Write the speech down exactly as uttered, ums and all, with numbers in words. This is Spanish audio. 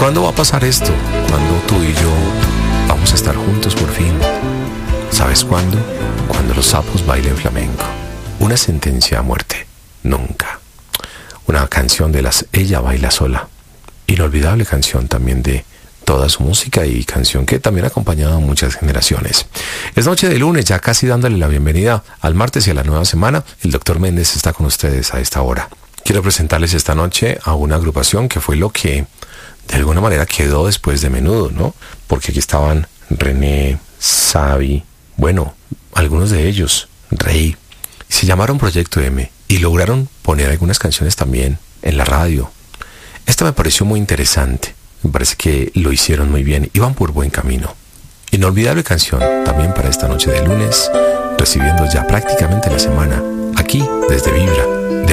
cuándo va a pasar esto? ¿Cuándo tú y yo vamos a estar juntos por fin? ¿Sabes cuándo? Cuando los sapos bailen flamenco. Una sentencia a muerte. Nunca. Una canción de las Ella Baila Sola. Inolvidable canción también de toda su música y canción que también ha acompañado a muchas generaciones. Es noche de lunes, ya casi dándole la bienvenida al martes y a la nueva semana. El doctor Méndez está con ustedes a esta hora. Quiero presentarles esta noche a una agrupación que fue lo que de alguna manera quedó después de Menudo, ¿no? Porque aquí estaban René, Xavi, bueno, algunos de ellos, Rey. Se llamaron Proyecto M y lograron poner algunas canciones también en la radio. Esta me pareció muy interesante. Me parece que lo hicieron muy bien. Iban por buen camino. Inolvidable canción también para esta noche de lunes, recibiendo ya prácticamente la semana aquí desde Vibra